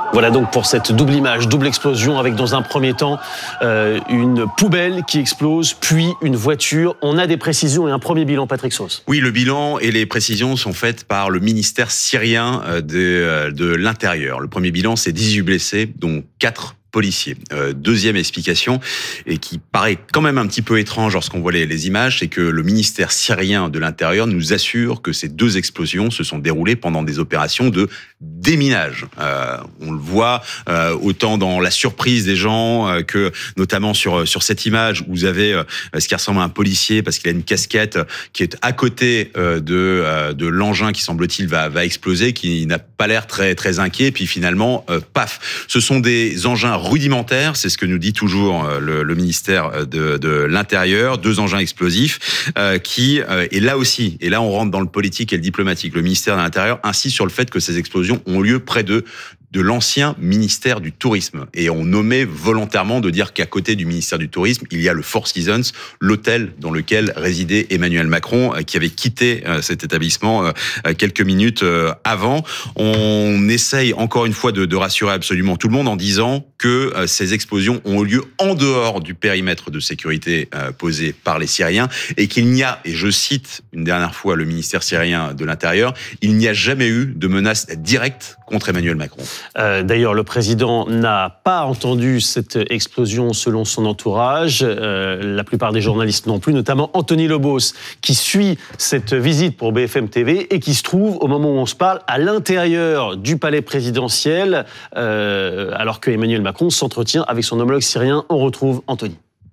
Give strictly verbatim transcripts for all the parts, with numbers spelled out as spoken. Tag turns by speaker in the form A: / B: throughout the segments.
A: Voilà donc pour cette double image, double explosion avec dans un premier temps euh, une poubelle qui explose, puis une voiture. On a des précisions et un premier bilan, Patrick Sauce.
B: Oui, le bilan et les précisions sont faites par le ministère syrien de, de l'Intérieur. Le premier bilan, c'est dix-huit blessés, dont quatre policiers. Euh, deuxième explication, et qui paraît quand même un petit peu étrange lorsqu'on voit les, les images, c'est que le ministère syrien de l'Intérieur nous assure que ces deux explosions se sont déroulées pendant des opérations de déminage. Euh, on le voit euh, autant dans la surprise des gens euh, que notamment sur sur cette image où vous avez euh, ce qui ressemble à un policier parce qu'il a une casquette qui est à côté euh, de euh, de l'engin qui semble-t-il va va exploser, qui n'a pas l'air très très inquiet, puis finalement euh, paf. Ce sont des engins rudimentaires, c'est ce que nous dit toujours le, le ministère de, de l'Intérieur, deux engins explosifs euh, qui, euh, et là aussi, et là on rentre dans le politique et le diplomatique, le ministère de l'Intérieur insiste sur le fait que ces explosions ont lieu près de de l'ancien ministère du Tourisme. Et on nommait volontairement de dire qu'à côté du ministère du Tourisme, il y a le Four Seasons, l'hôtel dans lequel résidait Emmanuel Macron, qui avait quitté cet établissement quelques minutes avant. On essaye encore une fois de, de rassurer absolument tout le monde en disant que ces explosions ont eu lieu en dehors du périmètre de sécurité posé par les Syriens et qu'il n'y a, et je cite une dernière fois le ministère syrien de l'Intérieur, il n'y a jamais eu de menace directe contre Emmanuel Macron.
A: Euh, d'ailleurs, le président n'a pas entendu cette explosion selon son entourage. Euh, la plupart des journalistes non plus, notamment Anthony Lebos, qui suit cette visite pour B F M T V et qui se trouve, au moment où on se parle, à l'intérieur du palais présidentiel, euh, alors que Emmanuel Macron s'entretient avec son homologue syrien. On retrouve Anthony.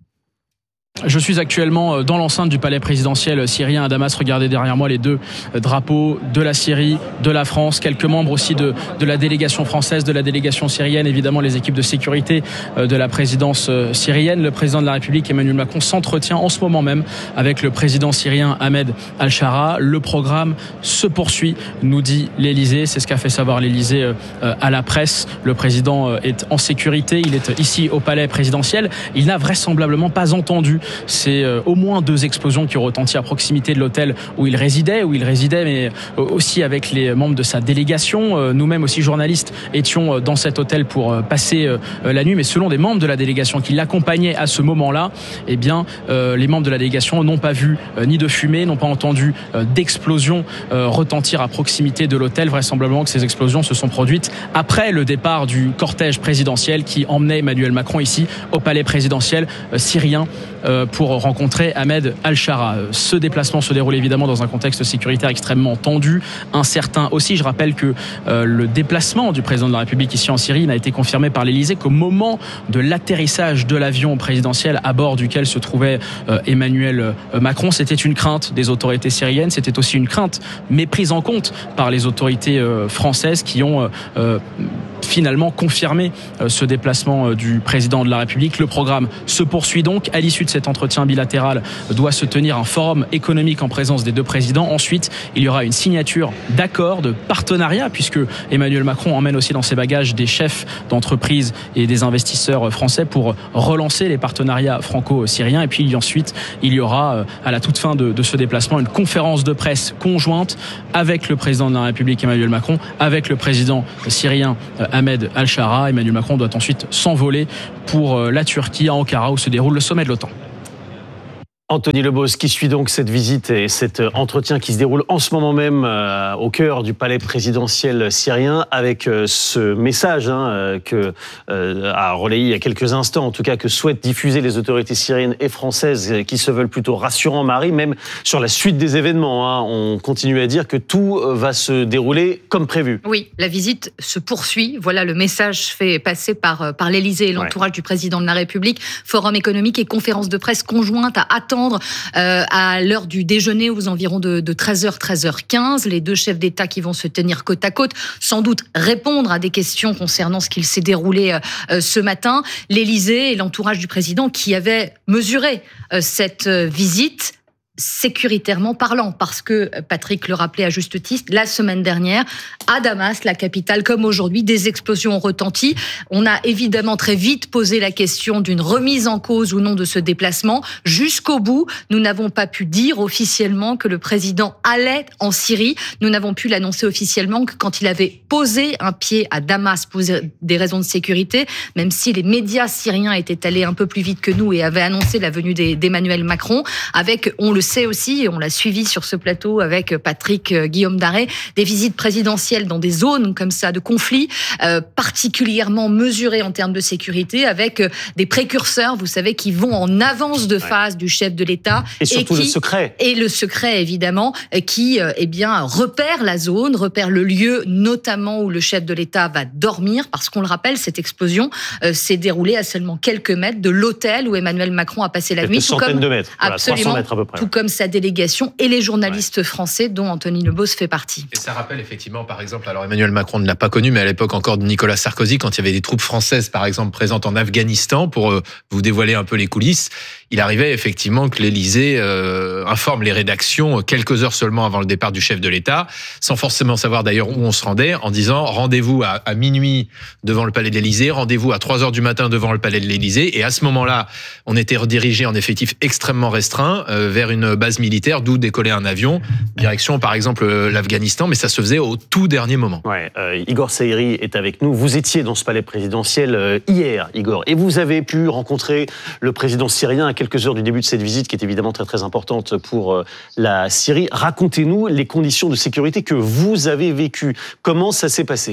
C: Je suis actuellement dans l'enceinte du palais présidentiel syrien à Damas. Regardez derrière moi les deux drapeaux de la Syrie, de la France, quelques membres aussi de, de la délégation française, de la délégation syrienne, évidemment les équipes de sécurité de la présidence syrienne. Le président de la République, Emmanuel Macron, s'entretient en ce moment même avec le président syrien Ahmed Al-Shara. Le programme se poursuit, nous dit l'Élysée. C'est ce qu'a fait savoir l'Élysée à la presse. Le président est en sécurité, il est ici au palais présidentiel. Il n'a vraisemblablement pas entendu C'est euh, au moins deux explosions qui ont retenti à proximité de l'hôtel où il résidait, où il résidait, mais euh, aussi avec les membres de sa délégation. Euh, nous-mêmes aussi journalistes étions dans cet hôtel pour euh, passer euh, la nuit, mais selon des membres de la délégation qui l'accompagnaient à ce moment-là, eh bien, euh, les membres de la délégation n'ont pas vu euh, ni de fumée, n'ont pas entendu euh, d'explosions euh, retentir à proximité de l'hôtel. Vraisemblablement que ces explosions se sont produites après le départ du cortège présidentiel qui emmenait Emmanuel Macron ici au palais présidentiel euh, syrien euh, pour rencontrer Ahmed Al-Shara. Ce déplacement se déroule évidemment dans un contexte sécuritaire extrêmement tendu, incertain aussi. Je rappelle que euh, le déplacement du président de la République ici en Syrie n'a été confirmé par l'Élysée qu'au moment de l'atterrissage de l'avion présidentiel à bord duquel se trouvait euh, Emmanuel Macron, c'était une crainte des autorités syriennes, c'était aussi une crainte mais prise en compte par les autorités euh, françaises qui ont euh, finalement confirmé euh, ce déplacement euh, du président de la République. Le programme se poursuit donc. À l'issue de cet entretien bilatéral doit se tenir un forum économique en présence des deux présidents. Ensuite, il y aura une signature d'accord de partenariat puisque Emmanuel Macron emmène aussi dans ses bagages des chefs d'entreprise et des investisseurs français pour relancer les partenariats franco-syriens. Et puis ensuite, il y aura à la toute fin de, de ce déplacement une conférence de presse conjointe avec le président de la République Emmanuel Macron, avec le président syrien Ahmed Al-Shara. Emmanuel Macron doit ensuite s'envoler pour la Turquie à Ankara où se déroule le sommet de l'OTAN.
A: Anthony Lebos qui suit donc cette visite et cet entretien qui se déroule en ce moment même euh, au cœur du palais présidentiel syrien avec euh, ce message hein, euh, que euh, a relayé il y a quelques instants, en tout cas que souhaitent diffuser les autorités syriennes et françaises euh, qui se veulent plutôt rassurants, Marie, même sur la suite des événements. Hein, on continue à dire que tout euh, va se dérouler comme prévu.
D: Oui, la visite se poursuit. Voilà le message fait passer par, par l'Élysée et l'entourage ouais. du président de la République. Forum économique et conférence de presse conjointe à attendre Euh, à l'heure du déjeuner aux environs de, de treize heures, treize heures quinze. Les deux chefs d'État qui vont se tenir côte à côte, sans doute répondre à des questions concernant ce qu'il s'est déroulé euh, ce matin. L'Élysée et l'entourage du président qui avaient mesuré euh, cette euh, visite sécuritairement parlant, parce que Patrick le rappelait à juste titre, la semaine dernière, à Damas, la capitale, comme aujourd'hui, des explosions ont retenti. On a évidemment très vite posé la question d'une remise en cause ou non de ce déplacement. Jusqu'au bout, nous n'avons pas pu dire officiellement que le président allait en Syrie. Nous n'avons pu l'annoncer officiellement que quand il avait posé un pied à Damas pour des raisons de sécurité, même si les médias syriens étaient allés un peu plus vite que nous et avaient annoncé la venue d'Emmanuel Macron, avec, on le sait aussi, et on l'a suivi sur ce plateau avec Patrick Guillaume Daré, des visites présidentielles dans des zones comme ça de conflit, euh, particulièrement mesurées en termes de sécurité, avec des précurseurs, vous savez, qui vont en avance de phase ouais. du chef de l'État.
A: Et surtout
D: et qui,
A: le secret.
D: Et le secret, évidemment, qui euh, eh bien, repère la zone, repère le lieu, notamment où le chef de l'État va dormir, parce qu'on le rappelle, cette explosion euh, s'est déroulée à seulement quelques mètres de l'hôtel où Emmanuel Macron a passé la
A: Quelques
D: nuit.
A: centaines
D: comme,
A: de mètres, voilà,
D: absolument,
A: trois cents mètres à peu près.
D: Tout comme sa délégation et les journalistes ouais. français dont Anthony Lebos fait partie.
E: Et ça rappelle effectivement, par exemple, alors Emmanuel Macron ne l'a pas connu, mais à l'époque encore de Nicolas Sarkozy, quand il y avait des troupes françaises, par exemple, présentes en Afghanistan, pour euh, vous dévoiler un peu les coulisses, il arrivait effectivement que l'Élysée euh, informe les rédactions quelques heures seulement avant le départ du chef de l'État, sans forcément savoir d'ailleurs où on se rendait, en disant rendez-vous à, à minuit devant le palais de l'Élysée, rendez-vous à trois heures du matin devant le palais de l'Élysée, et à ce moment-là, on était redirigé en effectif extrêmement restreint euh, vers une base militaire, d'où décoller un avion, direction par exemple l'Afghanistan, mais ça se faisait au tout dernier moment.
A: Ouais, euh, Igor Saïri est avec nous. Vous étiez dans ce palais présidentiel euh, hier, Igor, et vous avez pu rencontrer le président syrien à quelques heures du début de cette visite, qui est évidemment très très importante pour euh, la Syrie. Racontez-nous les conditions de sécurité que vous avez vécues. Comment ça s'est passé ?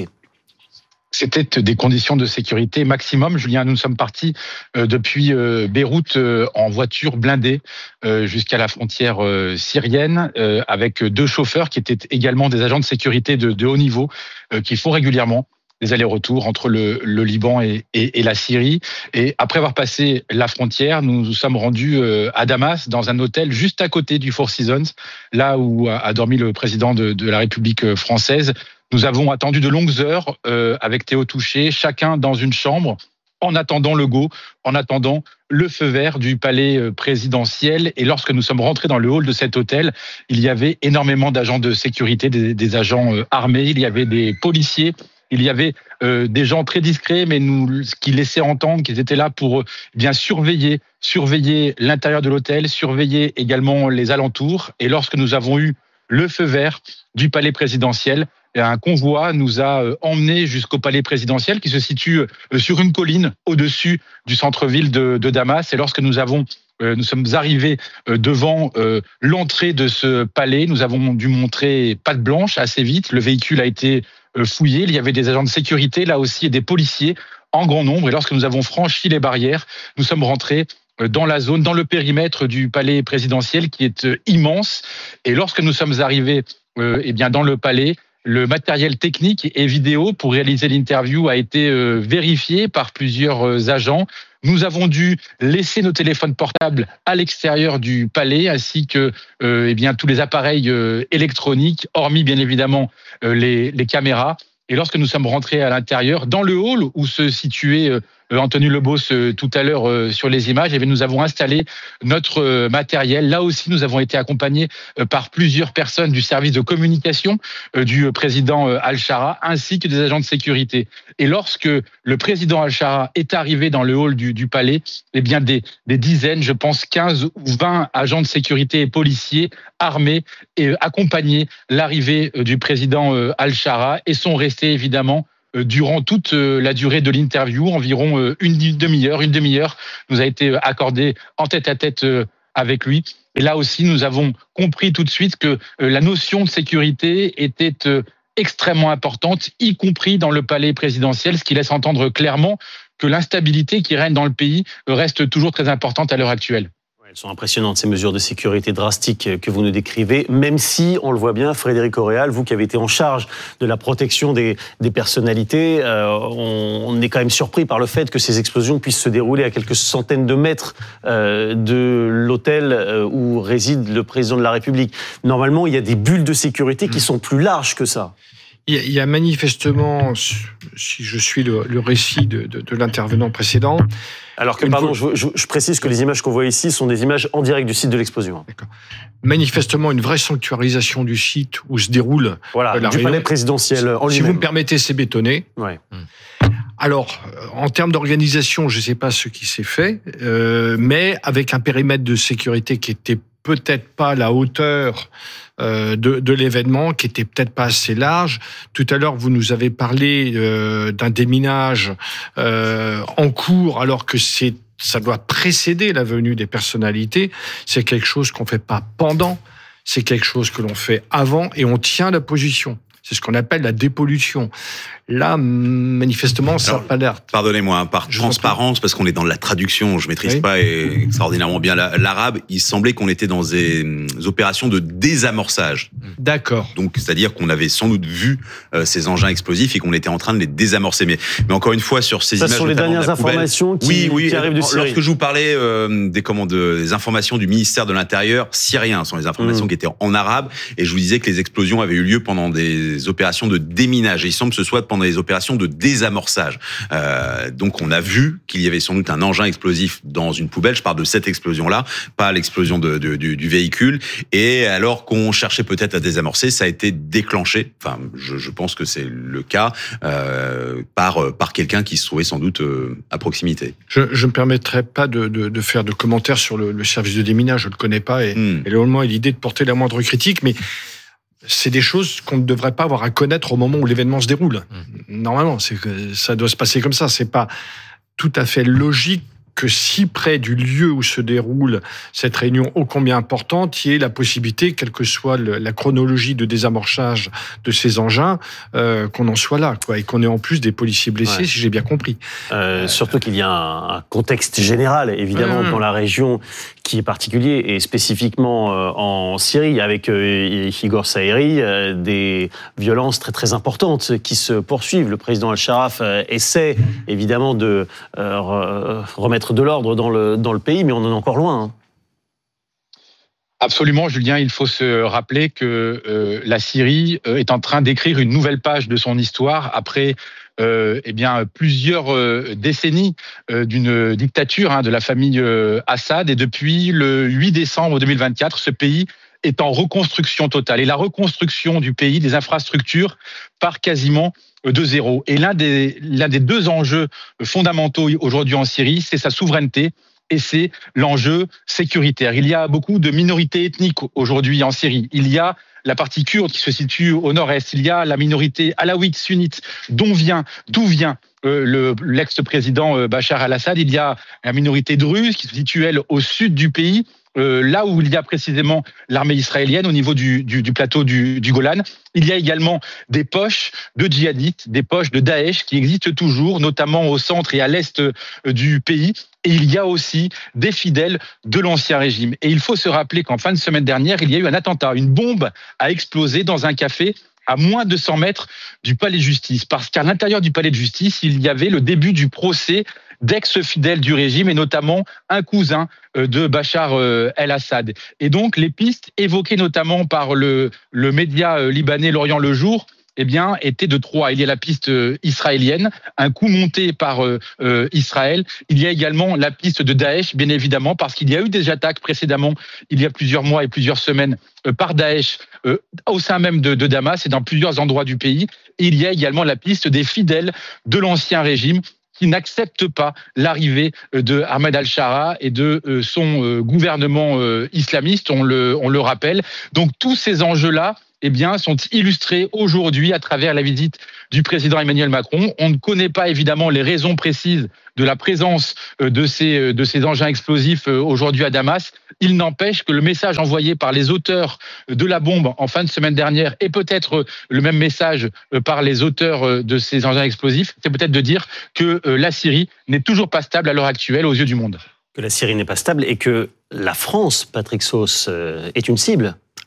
F: C'était des conditions de sécurité maximum. Julien, nous sommes partis euh, depuis euh, Beyrouth euh, en voiture blindée euh, jusqu'à la frontière euh, syrienne euh, avec deux chauffeurs qui étaient également des agents de sécurité de, de haut niveau euh, qui font régulièrement des allers-retours entre le, le Liban et, et, et la Syrie. Et après avoir passé la frontière, nous nous sommes rendus euh, à Damas, dans un hôtel juste à côté du Four Seasons, là où a, a dormi le président de, de la République française. Nous avons attendu de longues heures euh, avec Théo Touché, chacun dans une chambre, en attendant le go, en attendant le feu vert du palais présidentiel. Et lorsque nous sommes rentrés dans le hall de cet hôtel, il y avait énormément d'agents de sécurité, des, des agents armés, il y avait des policiers, il y avait euh, des gens très discrets, mais nous, ce qui laissaient entendre qu'ils étaient là pour euh, bien surveiller, surveiller l'intérieur de l'hôtel, surveiller également les alentours. Et lorsque nous avons eu le feu vert du palais présidentiel, un convoi nous a emmenés jusqu'au palais présidentiel qui se situe sur une colline au-dessus du centre-ville de, de Damas. Et lorsque nous avons Nous sommes arrivés devant l'entrée de ce palais. Nous avons dû montrer patte blanche assez vite. Le véhicule a été fouillé. Il y avait des agents de sécurité là aussi et des policiers en grand nombre. Et lorsque nous avons franchi les barrières, nous sommes rentrés dans la zone, dans le périmètre du palais présidentiel qui est immense. Et lorsque nous sommes arrivés eh bien, dans le palais, le matériel technique et vidéo pour réaliser l'interview a été vérifié par plusieurs agents. Nous avons dû laisser nos téléphones portables à l'extérieur du palais, ainsi que euh, eh bien, tous les appareils euh, électroniques, hormis bien évidemment euh, les, les caméras. Et lorsque nous sommes rentrés à l'intérieur, dans le hall où se situait euh, Anthony Lebos euh, tout à l'heure euh, sur les images, eh bien, nous avons installé notre euh, matériel. Là aussi, nous avons été accompagnés euh, par plusieurs personnes du service de communication euh, du président euh, Al-Shara, ainsi que des agents de sécurité. Et lorsque le président Al-Shara est arrivé dans le hall du, du palais, eh bien des, des dizaines, je pense quinze ou vingt agents de sécurité et policiers armés et euh, accompagnaient l'arrivée euh, du président euh, Al-Shara et sont restés évidemment durant toute la durée de l'interview, environ une demi-heure. Une demi-heure nous a été accordée en tête-à-tête avec lui. Et là aussi, nous avons compris tout de suite que la notion de sécurité était extrêmement importante, y compris dans le palais présidentiel, ce qui laisse entendre clairement que l'instabilité qui règne dans le pays reste toujours très importante à l'heure actuelle.
A: Elles sont impressionnantes, ces mesures de sécurité drastiques que vous nous décrivez, même si, on le voit bien, Frédéric Oréal, vous qui avez été en charge de la protection des, des personnalités, euh, on, on est quand même surpris par le fait que ces explosions puissent se dérouler à quelques centaines de mètres euh, de l'hôtel euh, où réside le président de la République. Normalement, il y a des bulles de sécurité qui sont plus larges que ça.
G: Il y, a, il y a manifestement, si je suis le, le récit de, de, de l'intervenant précédent...
A: Alors que, pardon, je, je, je précise que les images qu'on voit ici sont des images en direct du site de l'explosion.
G: D'accord. Manifestement, une vraie sanctuarisation du site où se déroule
A: voilà,
G: la
A: du
G: réunion.
A: Palais présidentiel en lui-même.
G: Si vous me permettez, c'est bétonné.
A: Ouais.
G: Alors, en termes d'organisation, je ne sais pas ce qui s'est fait, euh, mais avec un périmètre de sécurité qui était peut-être pas à la hauteur euh, de, de l'événement, qui était peut-être pas assez large. Tout à l'heure, vous nous avez parlé euh, d'un déminage euh, en cours, alors que c'est, ça doit précéder la venue des personnalités. C'est quelque chose qu'on fait pas pendant, c'est quelque chose que l'on fait avant, et on tient la position. C'est ce qu'on appelle la dépollution. Là, manifestement, ça n'a pas l'air.
B: Pardonnez-moi, hein, par
G: je
B: transparence, parce qu'on est dans la traduction, je maîtrise oui. pas extraordinairement bien l'arabe, il semblait qu'on était dans des opérations de désamorçage.
G: D'accord.
B: Donc, c'est-à-dire qu'on avait sans doute vu euh, ces engins explosifs et qu'on était en train de les désamorcer. Mais, mais encore une fois, sur ces
A: ça
B: images...
A: Ce sont les dernières informations qui,
B: oui, oui,
A: qui arrivent du Syrie.
B: Lorsque je vous parlais euh, des, comment, de, des informations du ministère de l'Intérieur syrien, ce sont les informations mmh. qui étaient en arabe, et je vous disais que les explosions avaient eu lieu pendant des opérations de déminage. Et il semble que ce soit pendant les opérations de désamorçage. Euh, donc on a vu qu'il y avait sans doute un engin explosif dans une poubelle. Je parle de cette explosion-là, pas l'explosion de, de, du, du véhicule. Et alors qu'on cherchait peut-être à désamorcer, ça a été déclenché. Enfin, je, je pense que c'est le cas euh, par par quelqu'un qui se trouvait sans doute euh, à proximité.
G: Je ne me permettrai pas de, de, de faire de commentaires sur le, le service de déminage. Je le connais pas et, hmm. et le moment est l'idée de porter la moindre critique, mais c'est des choses qu'on ne devrait pas avoir à connaître au moment où l'événement se déroule. Mmh. Normalement, c'est que ça doit se passer comme ça. C'est pas tout à fait logique que si près du lieu où se déroule cette réunion ô combien importante, il y ait la possibilité, quelle que soit le, la chronologie de désamorçage de ces engins, euh, qu'on en soit là, quoi, et qu'on ait en plus des policiers blessés, ouais. si j'ai bien compris.
A: Euh, euh, surtout qu'il y a un, un contexte général, évidemment, mmh. dans la région qui est particulier, et spécifiquement euh, en Syrie, avec euh, Igor Saïri, euh, des violences très très importantes qui se poursuivent. Le président Al-Sharaf euh, essaie, évidemment, de euh, remettre de l'ordre dans le, dans le pays, mais on en est encore loin. Hein.
F: Absolument, Julien, il faut se rappeler que euh, la Syrie euh, est en train d'écrire une nouvelle page de son histoire après euh, eh bien, plusieurs euh, décennies euh, d'une dictature hein, de la famille euh, Assad. Et depuis le huit décembre deux mille vingt-quatre, ce pays est en reconstruction totale. Et la reconstruction du pays, des infrastructures, part quasiment de zéro. Et l'un des, l'un des deux enjeux fondamentaux aujourd'hui en Syrie, c'est sa souveraineté et c'est l'enjeu sécuritaire. Il y a beaucoup de minorités ethniques aujourd'hui en Syrie. Il y a la partie kurde qui se situe au nord-est. Il y a la minorité alaouite sunnite dont vient, d'où vient euh, le, l'ex-président euh, Bachar al-Assad. Il y a la minorité druze qui se situe, elle, au sud du pays. Euh, là où il y a précisément l'armée israélienne au niveau du, du, du plateau du, du Golan. Il y a également des poches de djihadistes, des poches de Daesh qui existent toujours, notamment au centre et à l'est du pays. Et il y a aussi des fidèles de l'ancien régime. Et il faut se rappeler qu'en fin de semaine dernière, il y a eu un attentat. Une bombe a explosé dans un café à moins de cent mètres du palais de justice. Parce qu'à l'intérieur du palais de justice, il y avait le début du procès d'ex-fidèles du régime et notamment un cousin de Bachar el-Assad. Et donc, les pistes évoquées notamment par le, le média libanais L'Orient le Jour, eh bien, étaient de trois. Il y a la piste israélienne, un coup monté par euh, Israël. Il y a également la piste de Daesh, bien évidemment, parce qu'il y a eu des attaques précédemment, il y a plusieurs mois et plusieurs semaines, euh, par Daesh euh, au sein même de, de Damas et dans plusieurs endroits du pays. Et il y a également la piste des fidèles de l'ancien régime qui n'acceptent pas l'arrivée de Ahmed al-Shara et de son gouvernement islamiste, on le, on le rappelle. Donc tous ces enjeux-là, eh bien, sont illustrés aujourd'hui à travers la visite du président Emmanuel Macron. On ne connaît pas évidemment les raisons précises de la présence de ces, de ces engins explosifs aujourd'hui à Damas. Il n'empêche que le message envoyé par les auteurs de la bombe en fin de semaine dernière et peut-être le même message par les auteurs de ces engins explosifs, c'est peut-être de dire que la Syrie n'est toujours pas stable à l'heure actuelle aux yeux du monde.
A: Que la Syrie n'est pas stable et que la France, Patrick Sauce, est une cible.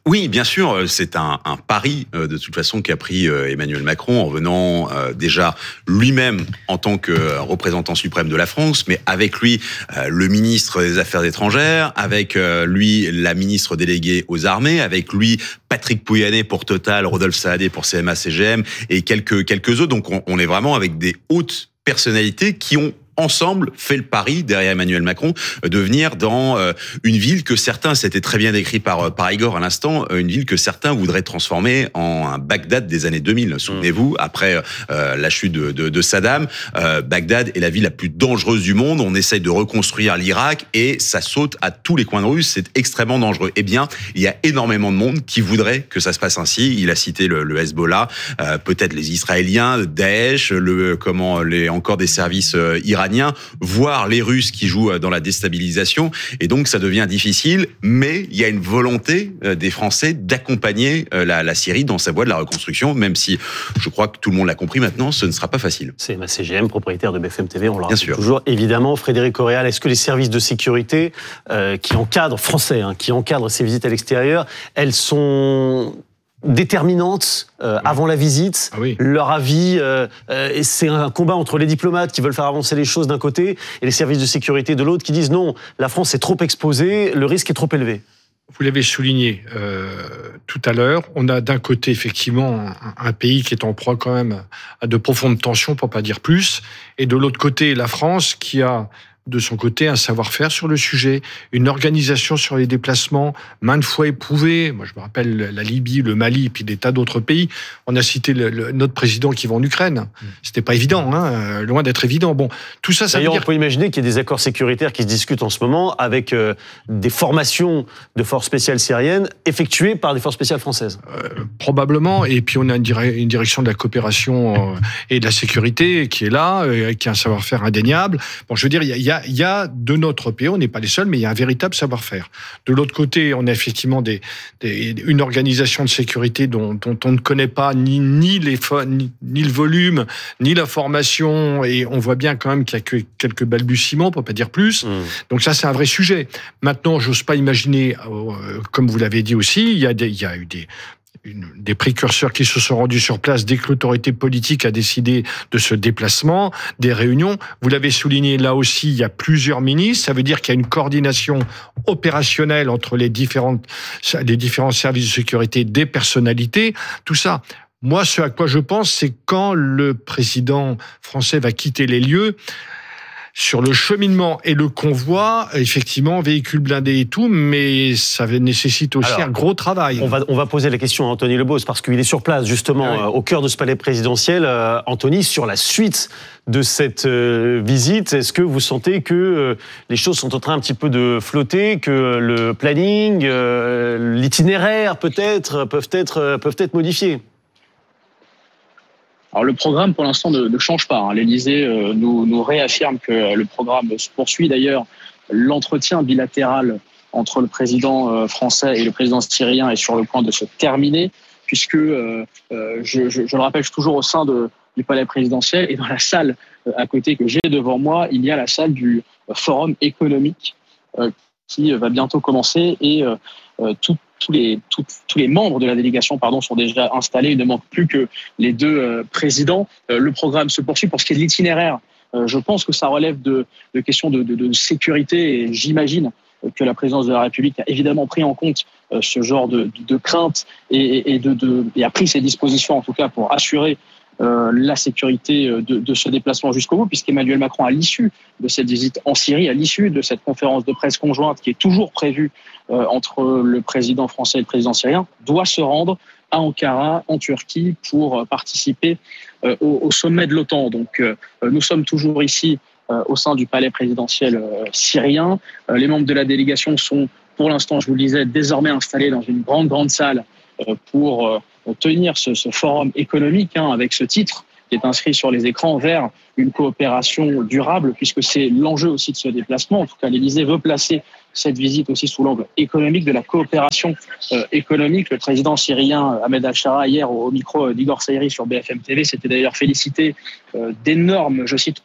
B: Oui, bien sûr, c'est un, un pari euh, de toute façon qu'a pris euh, Emmanuel Macron en venant euh, déjà lui-même en tant que euh, représentant suprême de la France, mais avec lui euh, le ministre des Affaires étrangères, avec euh, lui la ministre déléguée aux armées, avec lui Patrick Pouyanné pour Total, Rodolphe Saadé pour C M A C G M et quelques quelques autres. Donc on, on est vraiment avec des hautes personnalités qui ont ensemble fait le pari derrière Emmanuel Macron de venir dans euh, une ville que certains, c'était très bien décrit par par Igor à l'instant, une ville que certains voudraient transformer en un Bagdad des années deux mille. Souvenez-vous, après euh, la chute de, de, de Saddam, euh, Bagdad est la ville la plus dangereuse du monde. On essaye de reconstruire l'Irak et ça saute à tous les coins de rue. C'est extrêmement dangereux. Eh bien, il y a énormément de monde qui voudrait que ça se passe ainsi. Il a cité le, le Hezbollah, euh, peut-être les Israéliens, Daesh, le comment les encore des services euh, iraniens, voire les Russes qui jouent dans la déstabilisation. Et donc, ça devient difficile, mais il y a une volonté des Français d'accompagner la, la Syrie dans sa voie de la reconstruction, même si je crois que tout le monde l'a compris maintenant, ce ne sera pas facile.
A: C'est ma C G M, propriétaire de B F M T V, on le rappelle toujours. Évidemment, Frédéric Auréal, est-ce que les services de sécurité euh, qui encadrent, français, hein, qui encadrent ces visites à l'extérieur, elles sont déterminantes euh, oui. avant la visite,
G: ah oui.
A: leur avis, euh, euh, c'est un combat entre les diplomates qui veulent faire avancer les choses d'un côté et les services de sécurité de l'autre qui disent non, la France est trop exposée, le risque est trop élevé.
G: Vous l'avez souligné euh, tout à l'heure, on a d'un côté effectivement un, un pays qui est en proie quand même à de profondes tensions, pour pas dire plus, et de l'autre côté la France qui a de son côté un savoir-faire sur le sujet, une organisation sur les déplacements maintes fois éprouvée. Moi, je me rappelle la Libye, le Mali, et puis des tas d'autres pays. On a cité le, le, notre président qui va en Ukraine. C'était pas évident, hein, loin d'être évident. Bon, tout ça, ça
A: D'ailleurs,
G: veut dire...
A: on peut imaginer qu'il y ait des accords sécuritaires qui se discutent en ce moment avec euh, des formations de forces spéciales syriennes effectuées par des forces spéciales françaises.
G: Euh, probablement. Et puis, on a une, dire- une direction de la coopération euh, et de la sécurité qui est là, euh, qui a un savoir-faire indéniable. Bon, je veux dire, il y a, il y a Il y a de notre pays, on n'est pas les seuls, mais il y a un véritable savoir-faire. De l'autre côté, on a effectivement des, des, une organisation de sécurité dont, dont on ne connaît pas ni, ni, les, ni, ni le volume, ni la formation, et on voit bien quand même qu'il y a que quelques balbutiements, pour ne pas dire plus. Mmh. Donc ça, c'est un vrai sujet. Maintenant, j'ose pas imaginer, euh, comme vous l'avez dit aussi, il y a, des, il y a eu des... Une, des précurseurs qui se sont rendus sur place dès que l'autorité politique a décidé de ce déplacement, des réunions. Vous l'avez souligné, là aussi, il y a plusieurs ministres. Ça veut dire qu'il y a une coordination opérationnelle entre les, différentes, les différents services de sécurité, des personnalités, tout ça. Moi, ce à quoi je pense, c'est quand le président français va quitter les lieux, sur le cheminement et le convoi, effectivement, véhicules blindés et tout, mais ça nécessite aussi Alors, un gros travail.
A: On va, on va poser la question à Anthony Lebos, parce qu'il est sur place, justement, ah oui. euh, au cœur de ce palais présidentiel. Euh, Anthony, sur la suite de cette euh, visite, est-ce que vous sentez que euh, les choses sont en train un petit peu de flotter, que le planning, euh, l'itinéraire, peut-être, peuvent être, euh, peuvent être modifiés ?
H: Alors le programme, pour l'instant, ne, ne change pas. L'Élysée euh, nous, nous réaffirme que le programme se poursuit. D'ailleurs, l'entretien bilatéral entre le président euh, français et le président syrien est sur le point de se terminer, puisque, euh, euh, je, je, je le rappelle, je suis toujours au sein de, du palais présidentiel, et dans la salle euh, à côté que j'ai devant moi, il y a la salle du forum économique euh, qui va bientôt commencer, et euh, euh, tout Tous les, tout, tous les membres de la délégation pardon, sont déjà installés. Il ne manque plus que les deux euh, présidents. Euh, le programme se poursuit. Pour ce qui est de l'itinéraire, euh, je pense que ça relève de, de questions de, de, de sécurité. Et j'imagine que la présidence de la République a évidemment pris en compte euh, ce genre de, de crainte et, et, de, de, et a pris ses dispositions, en tout cas, pour assurer Euh, la sécurité de, de ce déplacement jusqu'au bout, puisqu'Emmanuel Macron, à l'issue de cette visite en Syrie, à l'issue de cette conférence de presse conjointe qui est toujours prévue euh, entre le président français et le président syrien, doit se rendre à Ankara, en Turquie, pour participer euh, au, au sommet de l'OTAN. Donc, euh, nous sommes toujours ici euh, au sein du palais présidentiel euh, syrien. Euh, les membres de la délégation sont, pour l'instant, je vous le disais, désormais installés dans une grande, grande salle euh, pour euh, tenir ce, ce forum économique, hein, avec ce titre qui est inscrit sur les écrans, vers une coopération durable, puisque c'est l'enjeu aussi de ce déplacement. En tout cas, l'Élysée veut placer cette visite aussi sous l'angle économique, de la coopération euh, économique. Le président syrien Ahmed al-Shara, hier, au micro d'Igor Saïri sur B F M T V, s'était d'ailleurs félicité euh, d'énormes, je cite,